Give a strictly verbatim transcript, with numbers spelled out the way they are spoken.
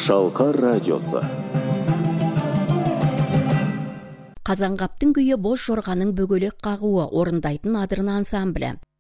Шалқар радиосы. Қазанғаптың күйі боз жорғаның бөгелек қағуы орындайтын адырна ансамблі.